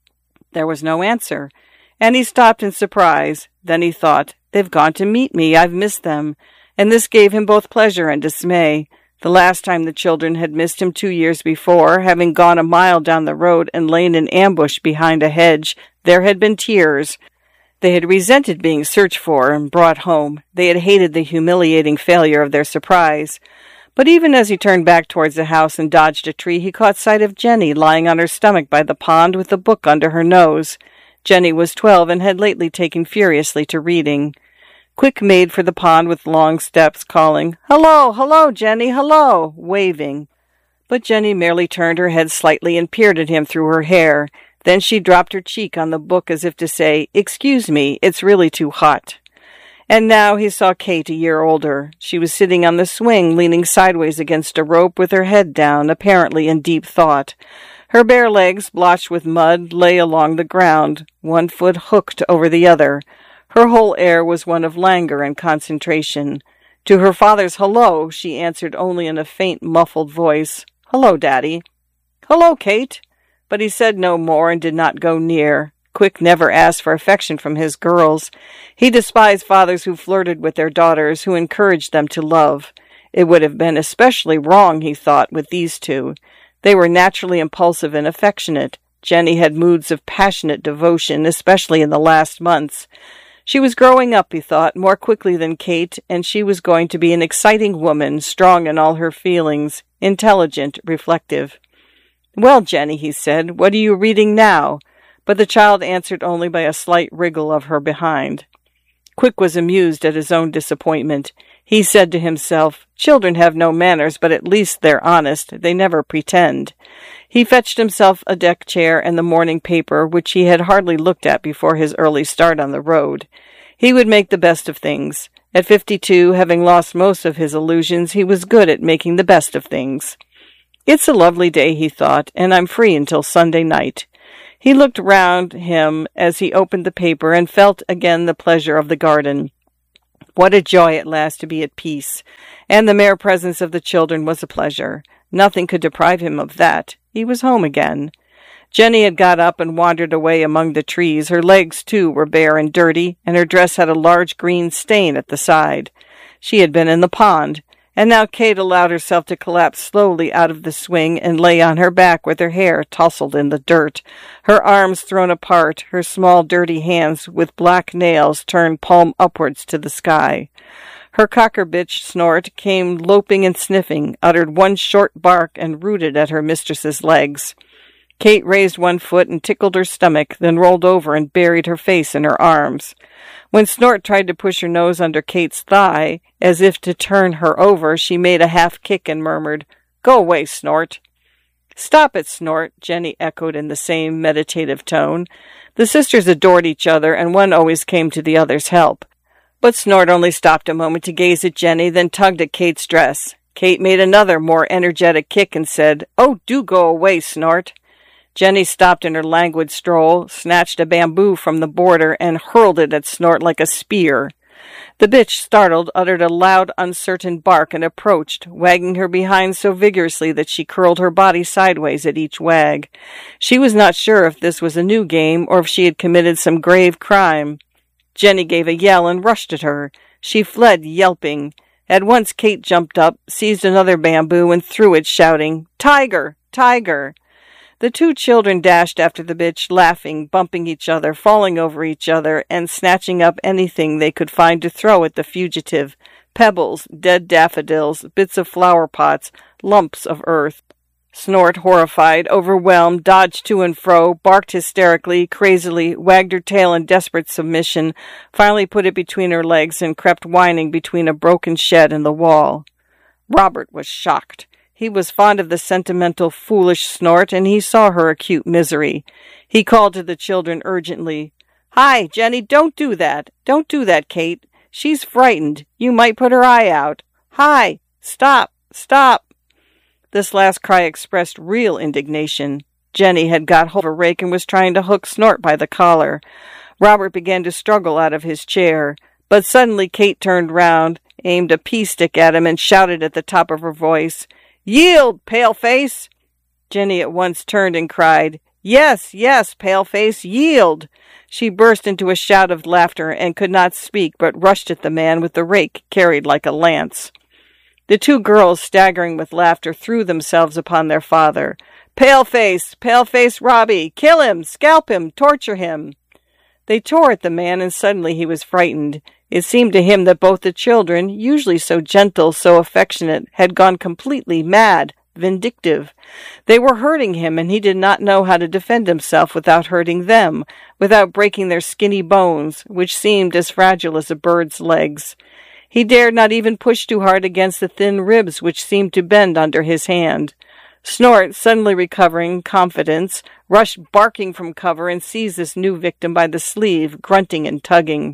There was no answer, and he stopped in surprise. Then he thought, "They've gone to meet me. I've missed them." And this gave him both pleasure and dismay. The last time the children had missed him two years before, having gone a mile down the road and lain in ambush behind a hedge, there had been tears. They had resented being searched for and brought home. They had hated the humiliating failure of their surprise. But even as he turned back towards the house and dodged a tree, he caught sight of Jenny lying on her stomach by the pond with a book under her nose. Jenny was twelve and had lately taken furiously to reading. Quick made for the pond with long steps, calling, "Hello, hello, Jenny, hello," waving. But Jenny merely turned her head slightly and peered at him through her hair. Then she dropped her cheek on the book as if to say, "Excuse me, it's really too hot." And now he saw Kate, a year older. She was sitting on the swing, leaning sideways against a rope with her head down, apparently in deep thought. Her bare legs, blotched with mud, lay along the ground, one foot hooked over the other. Her whole air was one of languor and concentration. To her father's hello, she answered only in a faint, muffled voice, "Hello, Daddy." "Hello, Kate." But he said no more and did not go near. Quick never asked for affection from his girls. He despised fathers who flirted with their daughters, who encouraged them to love. It would have been especially wrong, he thought, with these two. They were naturally impulsive and affectionate. Jenny had moods of passionate devotion, especially in the last months. She was growing up, he thought, more quickly than Kate, and she was going to be an exciting woman, strong in all her feelings, intelligent, reflective. "Well, Jenny," he said, "what are you reading now?" But the child answered only by a slight wriggle of her behind. Quick was amused at his own disappointment. He said to himself, "Children have no manners, but at least they're honest. They never pretend." He fetched himself a deck chair and the morning paper, which he had hardly looked at before his early start on the road. He would make the best of things. At fifty-two, having lost most of his illusions, he was good at making the best of things. "It's a lovely day," he thought, "and I'm free until Sunday night." He looked round him as he opened the paper and felt again the pleasure of the garden. What a joy at last to be at peace! And the mere presence of the children was a pleasure. Nothing could deprive him of that. He was home again. Jenny had got up and wandered away among the trees. Her legs, too, were bare and dirty, and her dress had a large green stain at the side. She had been in the pond. And now Kate allowed herself to collapse slowly out of the swing and lay on her back with her hair tousled in the dirt, her arms thrown apart, her small dirty hands with black nails turned palm upwards to the sky. Her cocker bitch Snort came loping and sniffing, uttered one short bark, and rooted at her mistress's legs. Kate raised one foot and tickled her stomach, then rolled over and buried her face in her arms. When Snort tried to push her nose under Kate's thigh, as if to turn her over, she made a half kick and murmured, "Go away, Snort." "Stop it, Snort," Jenny echoed in the same meditative tone. The sisters adored each other, and one always came to the other's help. But Snort only stopped a moment to gaze at Jenny, then tugged at Kate's dress. Kate made another, more energetic kick and said, "Oh, do go away, Snort." Jenny stopped in her languid stroll, snatched a bamboo from the border, and hurled it at Snort like a spear. The bitch, startled, uttered a loud, uncertain bark and approached, wagging her behind so vigorously that she curled her body sideways at each wag. She was not sure if this was a new game or if she had committed some grave crime. Jenny gave a yell and rushed at her. She fled, yelping. At once Kate jumped up, seized another bamboo, and threw it, shouting, "Tiger! Tiger!" The two children dashed after the bitch, laughing, bumping each other, falling over each other, and snatching up anything they could find to throw at the fugitive. Pebbles, dead daffodils, bits of flower pots, lumps of earth. Snort, horrified, overwhelmed, dodged to and fro, barked hysterically, crazily, wagged her tail in desperate submission, finally put it between her legs, and crept whining between a broken shed and the wall. Robert was shocked. He was fond of the sentimental, foolish Snort, and he saw her acute misery. He called to the children urgently. "Hi, Jenny, don't do that. Don't do that, Kate. She's frightened. You might put her eye out. Hi! Stop! Stop!" This last cry expressed real indignation. Jenny had got hold of a rake and was trying to hook Snort by the collar. Robert began to struggle out of his chair, but suddenly Kate turned round, aimed a pea-stick at him, and shouted at the top of her voice, "Yield, pale-face!" Jenny at once turned and cried, "Yes, yes, pale-face, yield!" She burst into a shout of laughter and could not speak, but rushed at the man with the rake carried like a lance. The two girls, staggering with laughter, threw themselves upon their father. "Pale-face! Pale-face Robbie! Kill him! Scalp him! Torture him!" They tore at the man, and suddenly he was frightened. It seemed to him that both the children, usually so gentle, so affectionate, had gone completely mad, vindictive. They were hurting him, and he did not know how to defend himself without hurting them, without breaking their skinny bones, which seemed as fragile as a bird's legs. He dared not even push too hard against the thin ribs which seemed to bend under his hand. Snort, suddenly recovering confidence, rushed barking from cover and seized his new victim by the sleeve, grunting and tugging.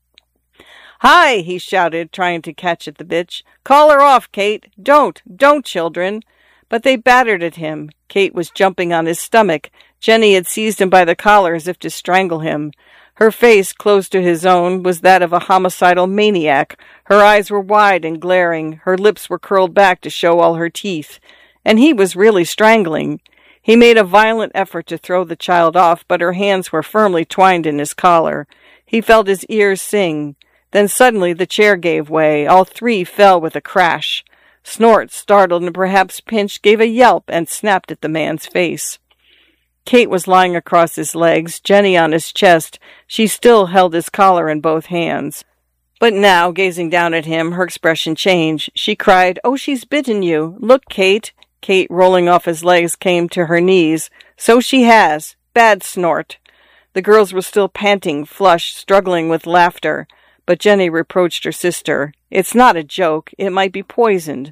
"Hi!" he shouted, trying to catch at the bitch. "Call her off, Kate! Don't! Don't, children!" But they battered at him. Kate was jumping on his stomach. Jenny had seized him by the collar as if to strangle him. Her face, close to his own, was that of a homicidal maniac. Her eyes were wide and glaring. Her lips were curled back to show all her teeth. And he was really strangling. He made a violent effort to throw the child off, but her hands were firmly twined in his collar. He felt his ears sing. Then suddenly the chair gave way. All three fell with a crash. Snort, startled and perhaps pinched, gave a yelp and snapped at the man's face. Kate was lying across his legs, Jenny on his chest. She still held his collar in both hands. But now, gazing down at him, her expression changed. She cried, "Oh, she's bitten you! Look, Kate!" Kate, rolling off his legs, came to her knees. "So she has. Bad Snort." The girls were still panting, flushed, struggling with laughter. but Jenny reproached her sister. It's not a joke. It might be poisoned.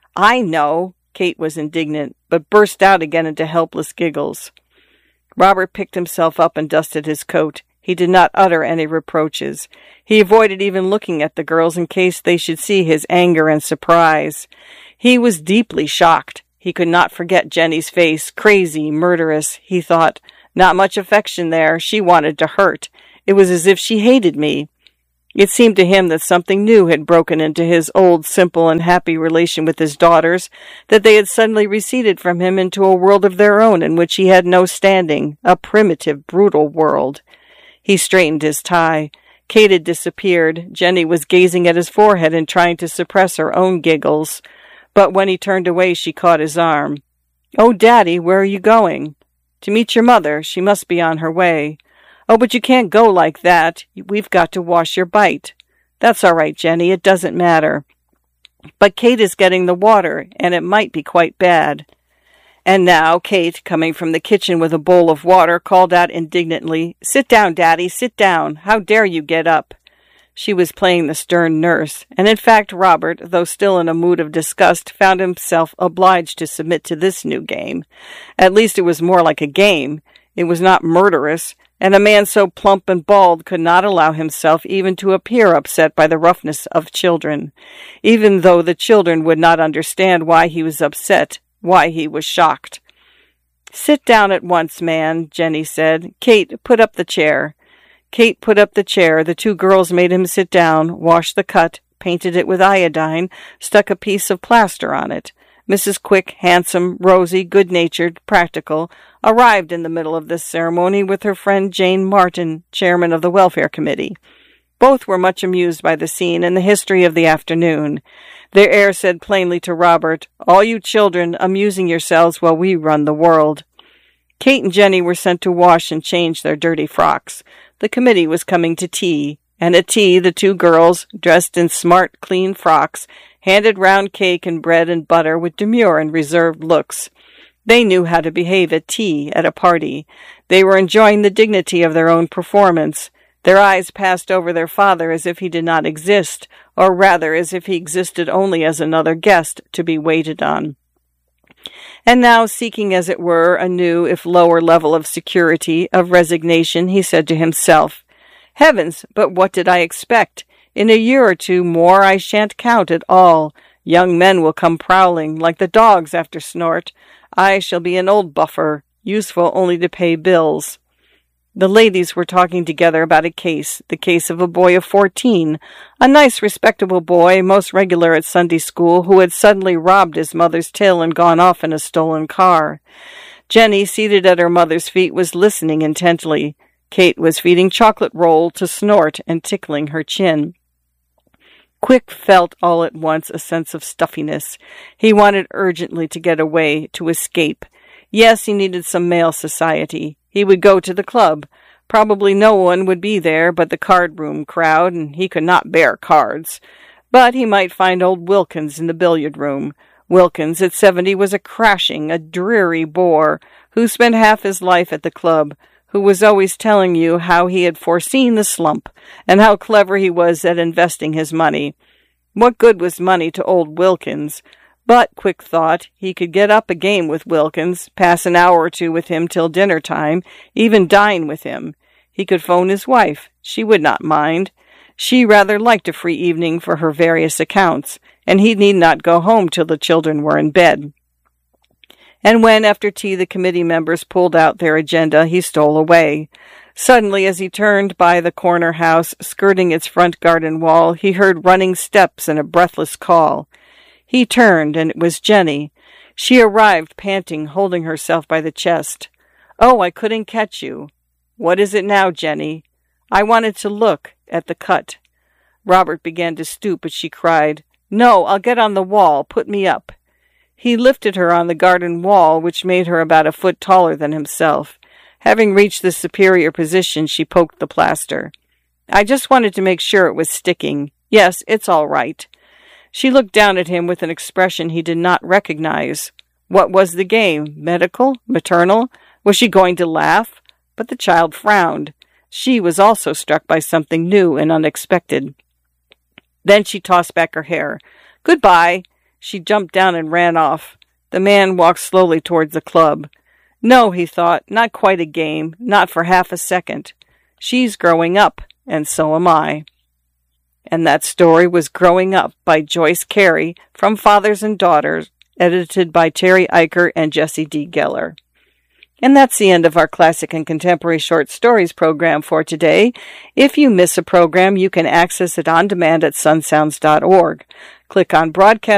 I know, Kate was indignant, but burst out again into helpless giggles. Robert picked himself up and dusted his coat. He did not utter any reproaches. He avoided even looking at the girls in case they should see his anger and surprise. He was deeply shocked. He could not forget Jenny's face, crazy, murderous. He thought, not much affection there. She wanted to hurt. It was as if she hated me. It seemed to him that something new had broken into his old, simple, and happy relation with his daughters, that they had suddenly receded from him into a world of their own in which he had no standing, a primitive, brutal world. He straightened his tie. Kate had disappeared. Jenny was gazing at his forehead and trying to suppress her own giggles. But when he turned away, she caught his arm. "Oh, Daddy, where are you going?" "To meet your mother. She must be on her way." "Oh, but you can't go like that. We've got to wash your bite." "That's all right, Jenny. It doesn't matter." "But Kate is getting the water, and it might be quite bad." And now Kate, coming from the kitchen with a bowl of water, called out indignantly, "Sit down, Daddy, sit down. How dare you get up?" She was playing the stern nurse, and in fact Robert, though still in a mood of disgust, found himself obliged to submit to this new game. At least it was more like a game. It was not murderous, and a man so plump and bald could not allow himself even to appear upset by the roughness of children, even though the children would not understand why he was upset, why he was shocked. "Sit down at once, man," Jenny said. "Kate, put up the chair." Kate put up the chair. The two girls made him sit down, washed the cut, painted it with iodine, stuck a piece of plaster on it. Missus Quick, handsome, rosy, good-natured, practical, arrived in the middle of this ceremony with her friend Jane Martin, chairman of the Welfare Committee. Both were much amused by the scene and the history of the afternoon. Their air said plainly to Robert, "All you children amusing yourselves while we run the world." Kate and Jenny were sent to wash and change their dirty frocks. The committee was coming to tea, and at tea the two girls, dressed in smart, clean frocks, handed round cake and bread and butter with demure and reserved looks. They knew how to behave at tea, at a party. They were enjoying the dignity of their own performance. Their eyes passed over their father as if he did not exist, or rather as if he existed only as another guest to be waited on. And now, seeking as it were a new, if lower level of security, of resignation, he said to himself, "Heavens, but what did I expect? In a year or two more I shan't count at all. Young men will come prowling, like the dogs after Snort. I shall be an old buffer, useful only to pay bills." The ladies were talking together about a case, the case of a boy of fourteen, a nice, respectable boy, most regular at Sunday school, who had suddenly robbed his mother's till and gone off in a stolen car. Jenny, seated at her mother's feet, was listening intently. Kate was feeding chocolate roll to Snort and tickling her chin. Quick felt all at once a sense of stuffiness. He wanted urgently to get away, to escape. Yes, he needed some male society. He would go to the club. Probably no one would be there but the card-room crowd, and he could not bear cards. But he might find old Wilkins in the billiard-room. Wilkins, at seventy, was a crashing, a dreary bore, who spent half his life at the club, who was always telling you how he had foreseen the slump, and how clever he was at investing his money. What good was money to old Wilkins? But, Quick thought, he could get up a game with Wilkins, pass an hour or two with him till dinner time, even dine with him. He could phone his wife. She would not mind. She rather liked a free evening for her various accounts, and he need not go home till the children were in bed. And when, after tea, the committee members pulled out their agenda, he stole away. Suddenly, as he turned by the corner house, skirting its front garden wall, he heard running steps and a breathless call. He turned, and it was Jenny. She arrived, panting, holding herself by the chest. "Oh, I couldn't catch you." "What is it now, Jenny?" "I wanted to look at the cut." Robert began to stoop, but she cried, "No, I'll get on the wall. Put me up." He lifted her on the garden wall, which made her about a foot taller than himself. Having reached this superior position, she poked the plaster. "I just wanted to make sure it was sticking. Yes, it's all right." She looked down at him with an expression he did not recognize. What was the game? Medical? Maternal? Was she going to laugh? But the child frowned. She was also struck by something new and unexpected. Then she tossed back her hair. "Goodbye." She jumped down and ran off. The man walked slowly towards the club. No, he thought, not quite a game, not for half a second. She's growing up, and so am I. And that story was Growing Up by Joyce Carey from Fathers and Daughters, edited by Terry Eicher and Jesse D. Geller. And that's the end of our Classic and Contemporary Short Stories program for today. If you miss a program, you can access it on demand at sun sounds dot org. Click on Broadcast